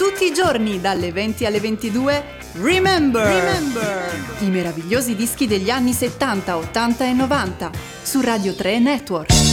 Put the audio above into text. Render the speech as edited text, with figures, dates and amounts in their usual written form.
Tutti i giorni dalle 20 alle 22 Remember! I meravigliosi dischi degli anni 70, 80 e 90 su Radio 3 Network.